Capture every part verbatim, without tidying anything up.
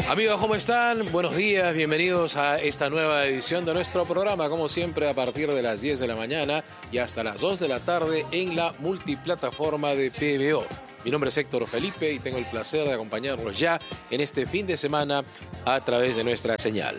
Amigos, ¿cómo están? Buenos días, bienvenidos a esta nueva edición de nuestro programa, como siempre a partir de las diez de la mañana y hasta las dos de la tarde en la multiplataforma de P B O. Mi nombre es Héctor Felipe y tengo el placer de acompañarlos ya en este fin de semana a través de nuestra señal.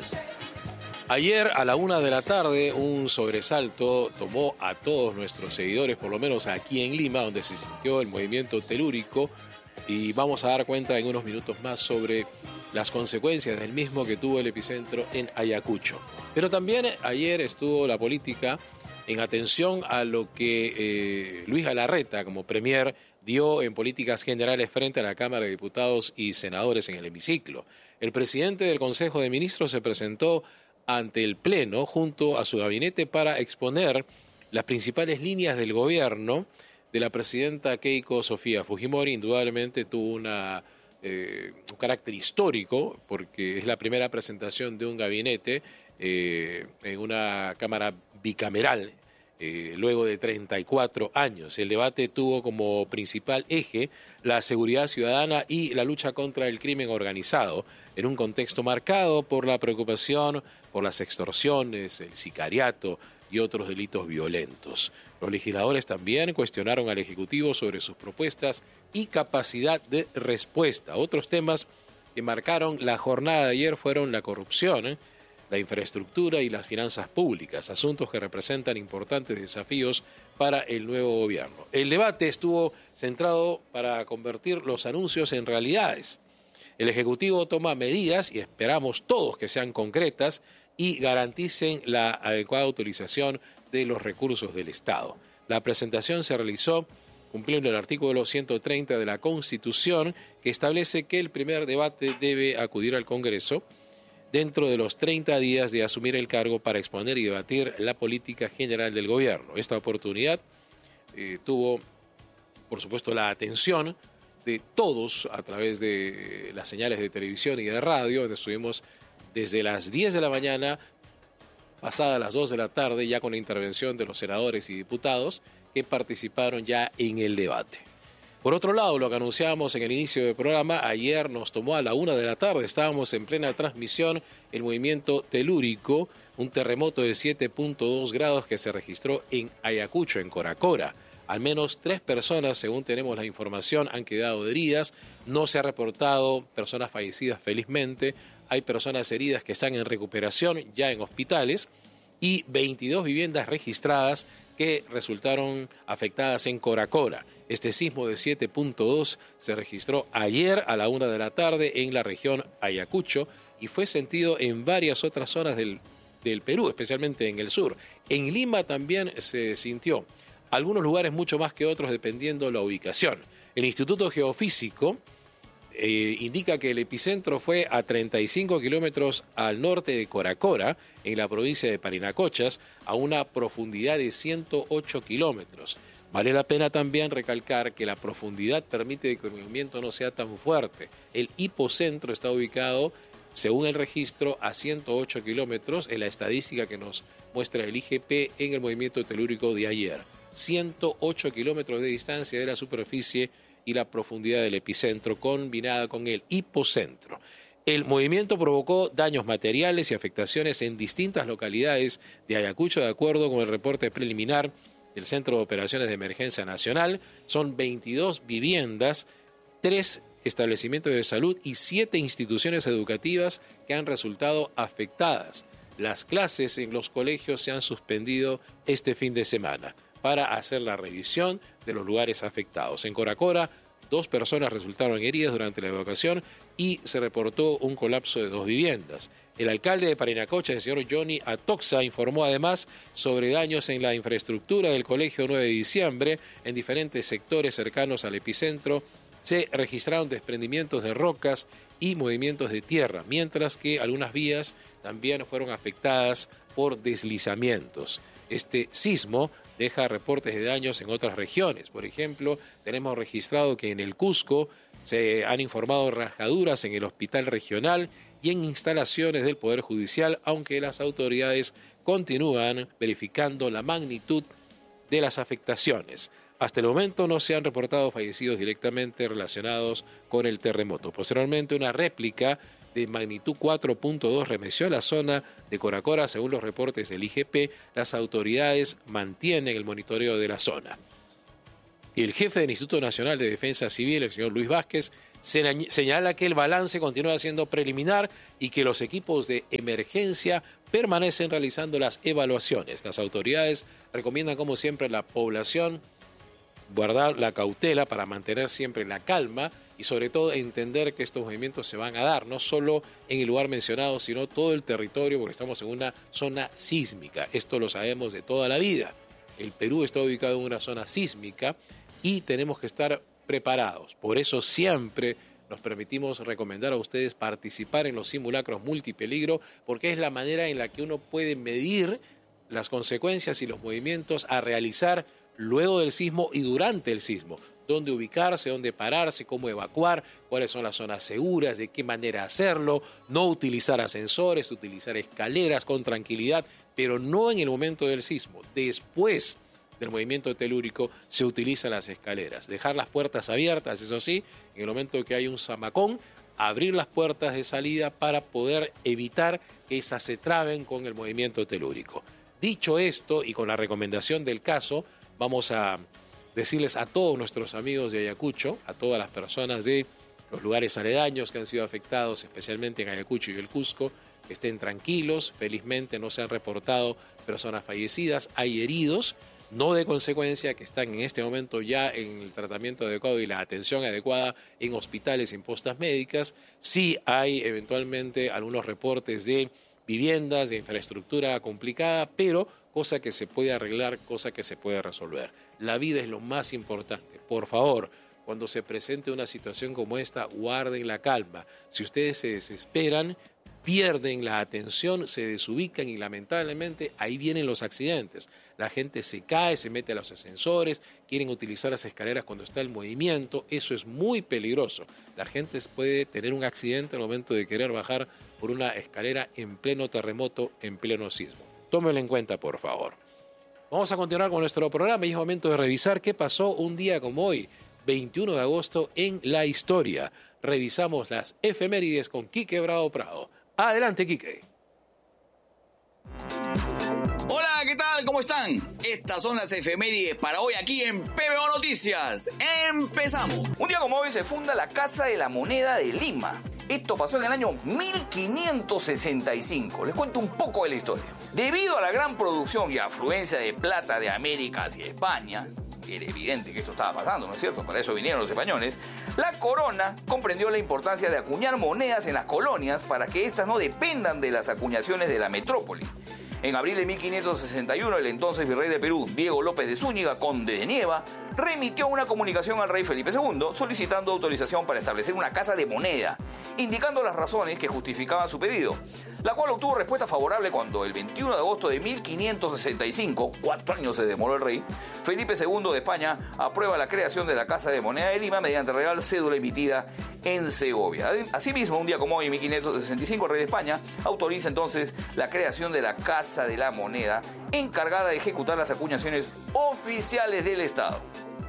Ayer a la una de la tarde un sobresalto tomó a todos nuestros seguidores, por lo menos aquí en Lima, donde se sintió el movimiento telúrico, y vamos a dar cuenta en unos minutos más sobre las consecuencias del mismo que tuvo el epicentro en Ayacucho. Pero también ayer estuvo la política en atención a lo que eh, Luis Galarreta, como premier, dio en políticas generales frente a la Cámara de Diputados y Senadores en el hemiciclo. El presidente del Consejo de Ministros se presentó ante el Pleno junto a su gabinete para exponer las principales líneas del gobierno de la presidenta Keiko Sofía Fujimori. Indudablemente tuvo una, eh, un carácter histórico porque es la primera presentación de un gabinete eh, en una Cámara bicameral eh, luego de treinta y cuatro años. El debate tuvo como principal eje la seguridad ciudadana y la lucha contra el crimen organizado, en un contexto marcado por la preocupación por las extorsiones, el sicariato y otros delitos violentos. Los legisladores también cuestionaron al Ejecutivo sobre sus propuestas y capacidad de respuesta. Otros temas que marcaron la jornada de ayer fueron la corrupción, ¿eh? la infraestructura y las finanzas públicas, asuntos que representan importantes desafíos para el nuevo gobierno. El debate estuvo centrado para convertir los anuncios en realidades. El Ejecutivo toma medidas, y esperamos todos que sean concretas, y garanticen la adecuada utilización de los recursos del Estado. La presentación se realizó cumpliendo el artículo ciento treinta de la Constitución, que establece que el primer debate debe acudir al Congreso dentro de los treinta días de asumir el cargo para exponer y debatir la política general del gobierno. Esta oportunidad eh, tuvo, por supuesto, la atención de todos a través de las señales de televisión y de radio, donde estuvimos desde las diez de la mañana, pasadas las dos de la tarde, ya con la intervención de los senadores y diputados que participaron ya en el debate. Por otro lado, lo que anunciábamos en el inicio del programa, ayer nos tomó a la una de la tarde, estábamos en plena transmisión, el movimiento telúrico, un terremoto de siete punto dos grados que se registró en Ayacucho, en Coracora. Al menos tres personas, según tenemos la información, han quedado heridas. No se ha reportado personas fallecidas, felizmente. Hay personas heridas que están en recuperación ya en hospitales y veintidós viviendas registradas que resultaron afectadas en Coracora. Este sismo de siete punto dos se registró ayer a la una de la tarde en la región Ayacucho y fue sentido en varias otras zonas del, del Perú, especialmente en el sur. En Lima también se sintió. Algunos lugares mucho más que otros dependiendo la ubicación. El Instituto Geofísico eh, indica que el epicentro fue a treinta y cinco kilómetros al norte de Coracora, en la provincia de Parinacochas, a una profundidad de ciento ocho kilómetros. Vale la pena también recalcar que la profundidad permite que el movimiento no sea tan fuerte. El hipocentro está ubicado, según el registro, a ciento ocho kilómetros en la estadística que nos muestra el I G P en el movimiento telúrico de ayer. ciento ocho kilómetros de distancia de la superficie y la profundidad del epicentro combinada con el hipocentro. El movimiento provocó daños materiales y afectaciones en distintas localidades de Ayacucho, de acuerdo con el reporte preliminar del Centro de Operaciones de Emergencia Nacional. Son veintidós viviendas, tres establecimientos de salud y siete instituciones educativas que han resultado afectadas. Las clases en los colegios se han suspendido este fin de semana para hacer la revisión de los lugares afectados. En Coracora, dos personas resultaron heridas durante la evacuación y se reportó un colapso de dos viviendas. El alcalde de Parinacocha, el señor Johnny Atoxa, informó además sobre daños en la infraestructura del Colegio nueve de diciembre en diferentes sectores cercanos al epicentro. Se registraron desprendimientos de rocas y movimientos de tierra, mientras que algunas vías también fueron afectadas por deslizamientos. Este sismo deja reportes de daños en otras regiones. Por ejemplo, tenemos registrado que en el Cusco se han informado rajaduras en el hospital regional y en instalaciones del Poder Judicial, aunque las autoridades continúan verificando la magnitud de las afectaciones. Hasta el momento no se han reportado fallecidos directamente relacionados con el terremoto. Posteriormente, una réplica de magnitud cuatro punto dos remeció a la zona de Coracora. Según los reportes del I G P, las autoridades mantienen el monitoreo de la zona. Y el jefe del Instituto Nacional de Defensa Civil, el señor Luis Vázquez, señala que el balance continúa siendo preliminar y que los equipos de emergencia permanecen realizando las evaluaciones. Las autoridades recomiendan, como siempre, a la población guardar la cautela para mantener siempre la calma y sobre todo entender que estos movimientos se van a dar, no solo en el lugar mencionado, sino todo el territorio, porque estamos en una zona sísmica. Esto lo sabemos de toda la vida. El Perú está ubicado en una zona sísmica y tenemos que estar preparados. Por eso siempre nos permitimos recomendar a ustedes participar en los simulacros multipeligro, porque es la manera en la que uno puede medir las consecuencias y los movimientos a realizar luego del sismo y durante el sismo. Dónde ubicarse, dónde pararse, cómo evacuar, cuáles son las zonas seguras, de qué manera hacerlo, no utilizar ascensores, utilizar escaleras con tranquilidad, pero no en el momento del sismo. Después del movimiento telúrico se utilizan las escaleras. Dejar las puertas abiertas, eso sí, en el momento que hay un zamacón, abrir las puertas de salida para poder evitar que esas se traben con el movimiento telúrico. Dicho esto, y con la recomendación del caso, vamos a decirles a todos nuestros amigos de Ayacucho, a todas las personas de los lugares aledaños que han sido afectados, especialmente en Ayacucho y el Cusco, que estén tranquilos. Felizmente no se han reportado personas fallecidas, hay heridos, no de consecuencia, que están en este momento ya en el tratamiento adecuado y la atención adecuada en hospitales y en postas médicas. Sí hay eventualmente algunos reportes de viviendas, de infraestructura complicada, pero cosa que se puede arreglar, cosa que se puede resolver. La vida es lo más importante. Por favor, cuando se presente una situación como esta, guarden la calma. Si ustedes se desesperan, pierden la atención, se desubican y lamentablemente ahí vienen los accidentes. La gente se cae, se mete a los ascensores, quieren utilizar las escaleras cuando está el movimiento. Eso es muy peligroso. La gente puede tener un accidente al momento de querer bajar por una escalera en pleno terremoto, en pleno sismo. Tómenlo en cuenta, por favor. Vamos a continuar con nuestro programa y es momento de revisar qué pasó un día como hoy, veintiuno de agosto, en la historia. Revisamos las efemérides con Quique Bravo Prado. Adelante, Quique. Hola, ¿qué tal? ¿Cómo están? Estas son las efemérides para hoy aquí en P B O Noticias. ¡Empezamos! Un día como hoy se funda la Casa de la Moneda de Lima. Esto pasó en el año mil quinientos sesenta y cinco. Les cuento un poco de la historia. Debido a la gran producción y afluencia de plata de América hacia España, era evidente que esto estaba pasando, ¿no es cierto? Para eso vinieron los españoles. La corona comprendió la importancia de acuñar monedas en las colonias para que éstas no dependan de las acuñaciones de la metrópoli. En abril de mil quinientos sesenta y uno, el entonces virrey de Perú, Diego López de Zúñiga, conde de Nieva, remitió una comunicación al rey Felipe segundo solicitando autorización para establecer una casa de moneda, indicando las razones que justificaban su pedido, la cual obtuvo respuesta favorable cuando el veintiuno de agosto de mil quinientos sesenta y cinco, cuatro años se demoró el rey, Felipe segundo de España aprueba la creación de la Casa de Moneda de Lima mediante real cédula emitida en Segovia. Asimismo, un día como hoy, en mil quinientos sesenta y cinco, el rey de España autoriza entonces la creación de la Casa de la Moneda, encargada de ejecutar las acuñaciones oficiales del Estado.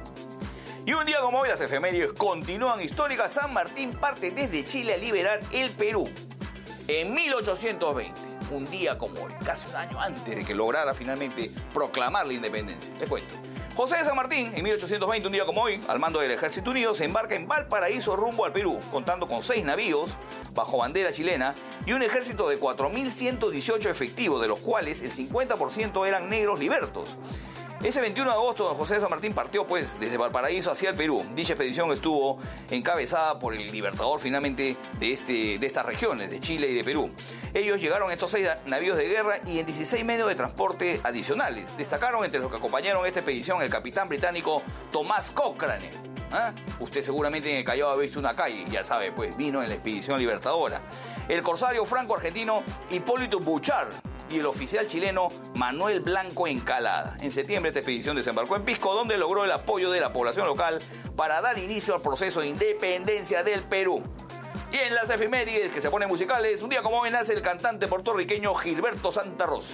Y un día como hoy, las efemérides continúan históricas. San Martín parte desde Chile a liberar el Perú. En mil ochocientos veinte, un día como hoy, casi un año antes de que lograra finalmente proclamar la independencia. Les cuento. José de San Martín, en mil ochocientos veinte, un día como hoy, al mando del Ejército Unido, se embarca en Valparaíso rumbo al Perú, contando con seis navíos bajo bandera chilena y un ejército de cuatro mil ciento dieciocho efectivos, de los cuales el cincuenta por ciento eran negros libertos. Ese veintiuno de agosto, don José de San Martín partió pues desde Valparaíso hacia el Perú. Dicha expedición estuvo encabezada por el libertador finalmente de, este, de estas regiones, de Chile y de Perú. Ellos llegaron a estos seis navíos de guerra y en dieciséis medios de transporte adicionales. Destacaron entre los que acompañaron esta expedición el capitán británico Tomás Cochrane. ¿Ah? Usted seguramente en el Callao ha visto una calle, ya sabe, pues vino en la expedición libertadora. El corsario franco-argentino Hipólito Bouchard y el oficial chileno Manuel Blanco Encalada. En septiembre esta expedición desembarcó en Pisco, donde logró el apoyo de la población local para dar inicio al proceso de independencia del Perú. Y en las efemérides que se ponen musicales, un día como hoy nace el cantante puertorriqueño Gilberto Santa Rosa.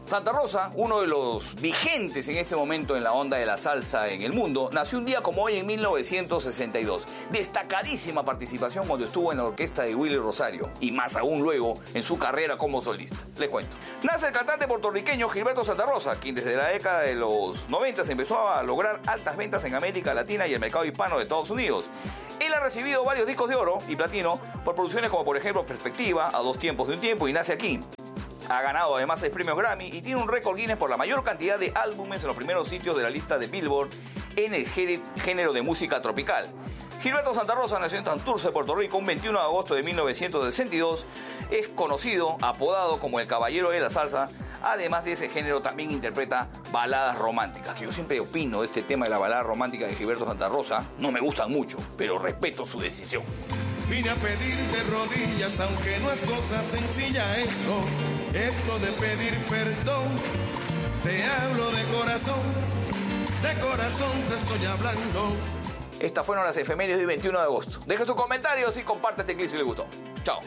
Santa Rosa, uno de los vigentes en este momento en la onda de la salsa en el mundo, nació un día como hoy en mil novecientos sesenta y dos. Destacadísima participación cuando estuvo en la orquesta de Willy Rosario y más aún luego en su carrera como solista. Les cuento. Nace el cantante puertorriqueño Gilberto Santa Rosa, quien desde la década de los noventa empezó a lograr altas ventas en América Latina y el mercado hispano de Estados Unidos. Él ha recibido varios discos de oro y platino por producciones como por ejemplo Perspectiva, A dos tiempos de un tiempo y Nace aquí. Ha ganado además seis premios Grammy y tiene un récord Guinness por la mayor cantidad de álbumes en los primeros sitios de la lista de Billboard en el género de música tropical. Gilberto Santa Rosa nació en Santurce, Puerto Rico, un veintiuno de agosto de mil novecientos sesenta y dos. Es conocido, apodado como el Caballero de la Salsa. Además de ese género, también interpreta baladas románticas, que yo siempre opino de este tema de la balada romántica de Gilberto Santa Rosa. No me gustan mucho, pero respeto su decisión. Vine a pedirte rodillas, aunque no es cosa sencilla esto, esto de pedir perdón. Te hablo de corazón, de corazón te estoy hablando. Estas fueron las efemérides del veintiuno de agosto. Deja sus comentarios y comparte este clip si les gustó. Chao.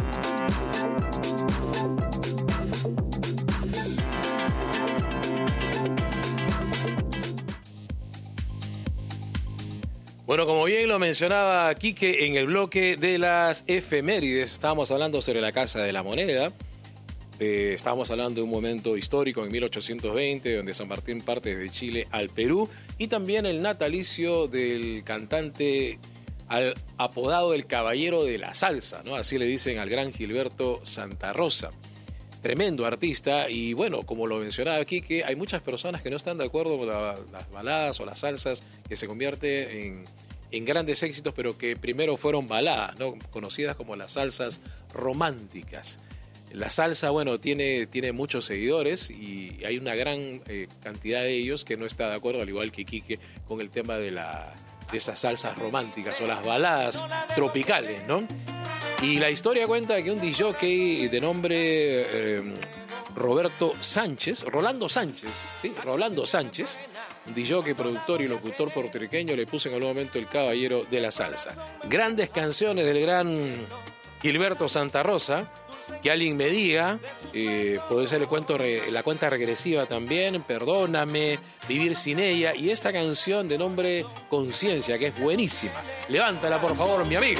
Bueno, como bien lo mencionaba Quique en el bloque de las efemérides, estábamos hablando sobre la Casa de la Moneda. Eh, estábamos hablando de un momento histórico en mil ochocientos veinte, donde San Martín parte desde Chile al Perú, y también el natalicio del cantante al, apodado el Caballero de la Salsa, ¿no? Así le dicen al gran Gilberto Santa Rosa. Tremendo artista, y bueno, como lo mencionaba aquí, que hay muchas personas que no están de acuerdo con la, las baladas o las salsas que se convierten en, en grandes éxitos, pero que primero fueron baladas, ¿no? Conocidas como las salsas románticas. La salsa, bueno, tiene, tiene muchos seguidores y hay una gran eh, cantidad de ellos que no está de acuerdo, al igual que Quique, con el tema de, la, de esas salsas románticas o las baladas tropicales, ¿no? Y la historia cuenta que un disc jockey de nombre eh, Roberto Sánchez, Rolando Sánchez, ¿sí? Rolando Sánchez, un disc jockey, productor y locutor puertorriqueño, le puso en algún momento el Caballero de la Salsa. Grandes canciones del gran Gilberto Santa Rosa. Que alguien me diga, eh, puede ser el cuento, la cuenta regresiva también, Perdóname, Vivir sin ella, y esta canción de nombre Conciencia, que es buenísima. Levántala, por favor, mi amigo.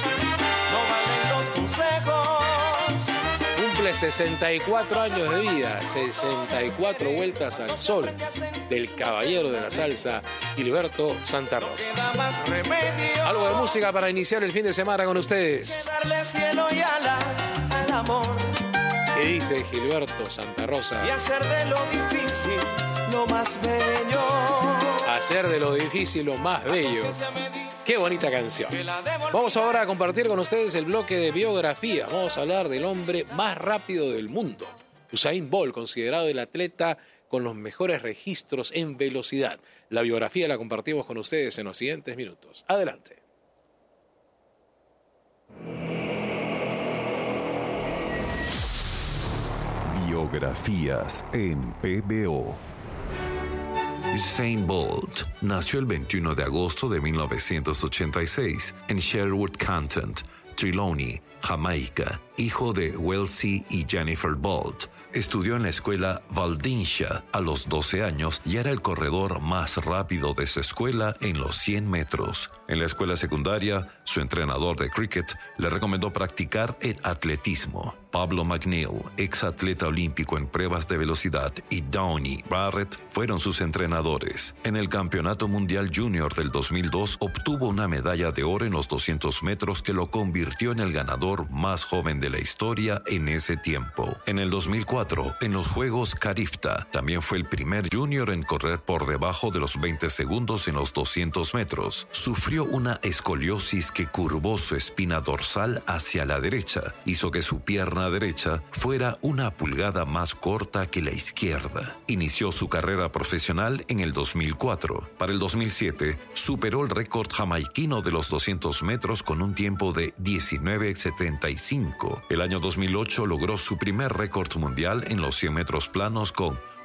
No valen los consejos. Cumple sesenta y cuatro años de vida, sesenta y cuatro vueltas al sol, del Caballero de la Salsa, Gilberto Santa Rosa. Algo de música para iniciar el fin de semana con ustedes. Darle cielo y alas al amor. ¿Qué dice Gilberto Santa Rosa? Y hacer de lo difícil lo más bello. Hacer de lo difícil lo más bello. Qué bonita canción. Vamos ahora a compartir con ustedes el bloque de biografía. Vamos a hablar del hombre más rápido del mundo, Usain Bolt, considerado el atleta con los mejores registros en velocidad. La biografía la compartimos con ustedes en los siguientes minutos. Adelante. Biografías en P B O. Usain Bolt nació el veintiuno de agosto de mil novecientos ochenta y seis en Sherwood Canton, Trelawney, Jamaica, hijo de Wellesley y Jennifer Bolt. Estudió en la escuela Waldinsha a los doce años y era el corredor más rápido de su escuela en los cien metros. En la escuela secundaria, su entrenador de cricket le recomendó practicar el atletismo. Pablo McNeil, ex atleta olímpico en pruebas de velocidad, y Downey Barrett fueron sus entrenadores. En el Campeonato Mundial Junior del dos mil dos obtuvo una medalla de oro en los doscientos metros que lo convirtió en el ganador más joven de la historia en ese tiempo. En el dos mil cuatro, en los Juegos Carifta, también fue el primer junior en correr por debajo de los veinte segundos en los doscientos metros. Sufrió una escoliosis que curvó su espina dorsal hacia la derecha, hizo que su pierna derecha fuera una pulgada más corta que la izquierda. Inició su carrera profesional en el dos mil cuatro. Para el dos mil siete, superó el récord jamaiquino de los doscientos metros con un tiempo de diecinueve setenta y cinco. El año dos mil ocho logró su primer récord mundial en los cien metros planos con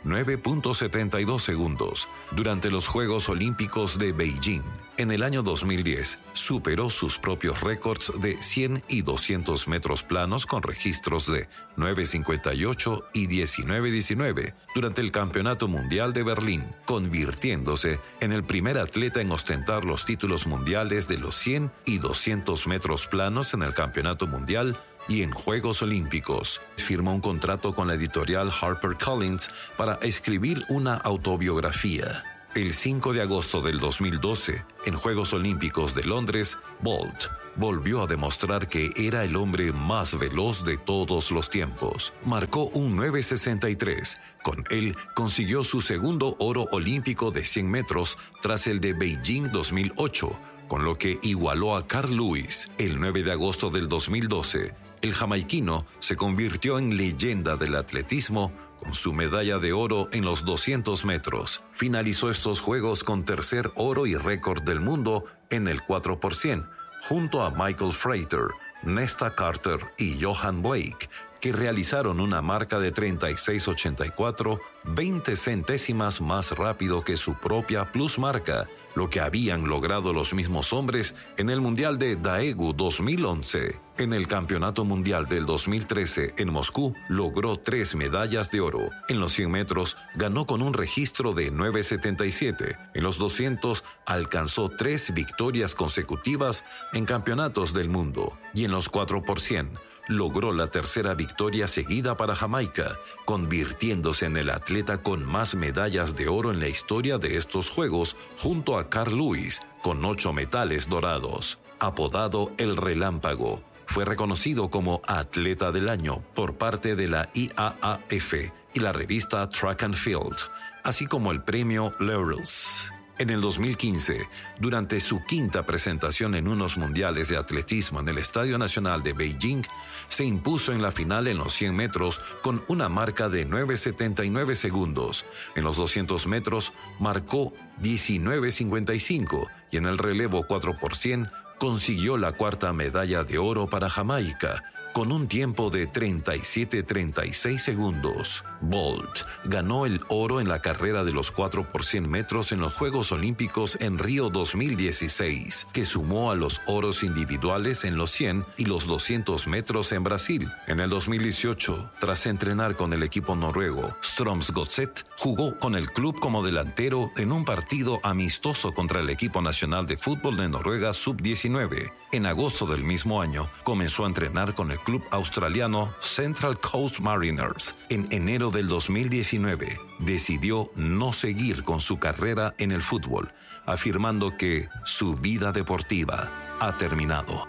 nueve punto setenta y dos segundos. Durante los Juegos Olímpicos de Beijing, en el año dos mil diez, superó sus propios récords de cien y doscientos metros planos con registros de nueve cincuenta y ocho y diecinueve diecinueve durante el Campeonato Mundial de Berlín, convirtiéndose en el primer atleta en ostentar los títulos mundiales de los cien y doscientos metros planos en el Campeonato Mundial y en Juegos Olímpicos. Firmó un contrato con la editorial HarperCollins para escribir una autobiografía. El cinco de agosto del dos mil doce, en Juegos Olímpicos de Londres, Bolt volvió a demostrar que era el hombre más veloz de todos los tiempos. Marcó un nueve sesenta y tres. Con él consiguió su segundo oro olímpico de cien metros tras el de Beijing dos mil ocho, con lo que igualó a Carl Lewis. El nueve de agosto del dos mil doce, el jamaiquino se convirtió en leyenda del atletismo con su medalla de oro en los doscientos metros. Finalizó estos Juegos con tercer oro y récord del mundo en el cuatro por ciento, junto a Michael Frater, Nesta Carter y Johan Blake, que realizaron una marca de treinta y seis ochenta y cuatro, veinte centésimas más rápido que su propia plusmarca, lo que habían logrado los mismos hombres en el Mundial de Daegu dos mil once. En el Campeonato Mundial del dos mil trece en Moscú, logró tres medallas de oro. En los cien metros, ganó con un registro de nueve setenta y siete. En los doscientos, alcanzó tres victorias consecutivas en campeonatos del mundo. Y en los cuatro por ciento, logró la tercera victoria seguida para Jamaica, convirtiéndose en el atleta con más medallas de oro en la historia de estos Juegos, junto a Carl Lewis, con ocho metales dorados. Apodado El Relámpago, fue reconocido como Atleta del Año por parte de la I A A F y la revista Track and Field, así como el premio Laurels. En el dos mil quince, durante su quinta presentación en unos mundiales de atletismo en el Estadio Nacional de Beijing, se impuso en la final en los cien metros con una marca de nueve setenta y nueve segundos. En los doscientos metros marcó diecinueve cincuenta y cinco y en el relevo cuatro por ciento consiguió la cuarta medalla de oro para Jamaica, con un tiempo de treinta y siete treinta y seis segundos. Bolt ganó el oro en la carrera de los cuatro por cien metros en los Juegos Olímpicos en Río dos mil dieciséis, que sumó a los oros individuales en los cien y los doscientos metros en Brasil. En el dos mil dieciocho, tras entrenar con el equipo noruego Strømsgodset, jugó con el club como delantero en un partido amistoso contra el equipo nacional de fútbol de Noruega sub diecinueve. En agosto del mismo año, comenzó a entrenar con el club australiano Central Coast Mariners. En enero del dos mil diecinueve, decidió no seguir con su carrera en el fútbol, afirmando que su vida deportiva ha terminado.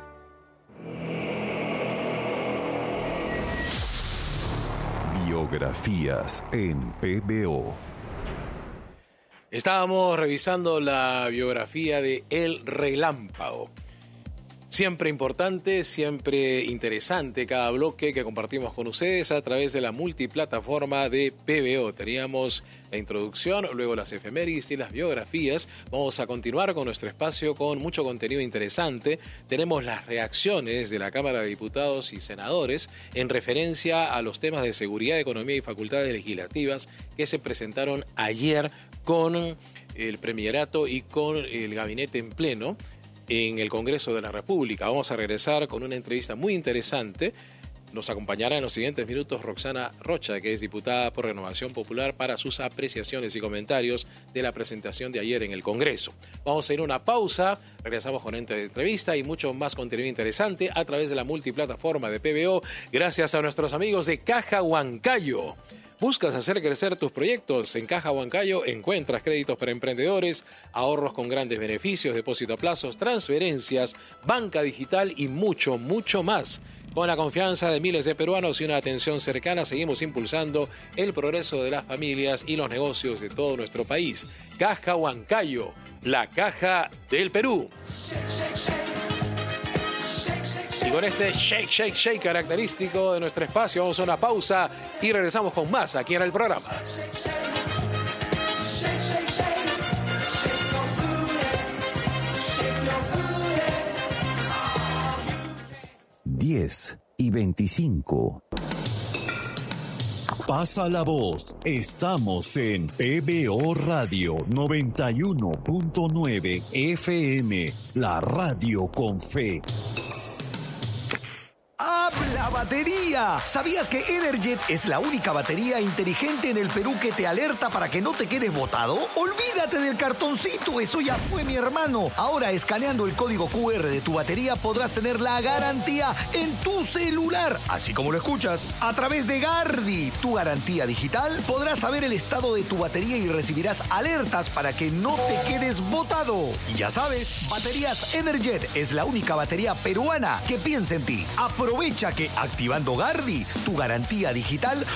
Biografías en P B O. Estábamos revisando la biografía de El Relámpago. Siempre importante, siempre interesante cada bloque que compartimos con ustedes a través de la multiplataforma de P B O. Teníamos la introducción, luego las efemérides y las biografías. Vamos a continuar con nuestro espacio con mucho contenido interesante. Tenemos las reacciones de la Cámara de Diputados y Senadores en referencia a los temas de seguridad, economía y facultades legislativas que se presentaron ayer con el Premierato y con el Gabinete en pleno en el Congreso de la República. Vamos a regresar con una entrevista muy interesante. Nos acompañará en los siguientes minutos Roxana Rocha, que es diputada por Renovación Popular, para sus apreciaciones y comentarios de la presentación de ayer en el Congreso. Vamos a ir a una pausa, regresamos con esta entrevista y mucho más contenido interesante a través de la multiplataforma de P B O, gracias a nuestros amigos de Caja Huancayo. ¿Buscas hacer crecer tus proyectos? En Caja Huancayo encuentras créditos para emprendedores, ahorros con grandes beneficios, depósito a plazos, transferencias, banca digital y mucho, mucho más. Con la confianza de miles de peruanos y una atención cercana, seguimos impulsando el progreso de las familias y los negocios de todo nuestro país. Caja Huancayo, la caja del Perú. Y con este shake, shake, shake característico de nuestro espacio, vamos a una pausa y regresamos con más aquí en el programa. diez y veinticinco. Pasa la voz. Estamos en P B O Radio noventa y uno punto nueve F M, la radio con fe. ¡Habla batería! ¿Sabías que Energet es la única batería inteligente en el Perú que te alerta para que no te quedes botado? Olvídate del cartoncito, eso ya fue, mi hermano. Ahora, escaneando el código Q R de tu batería, podrás tener la garantía en tu celular, así como lo escuchas. A través de Gardi, tu garantía digital, podrás saber el estado de tu batería y recibirás alertas para que no te quedes botado. Y ya sabes, Baterías Energet es la única batería peruana que piensa en ti. Aprovecha que activando Gardi, tu garantía digital,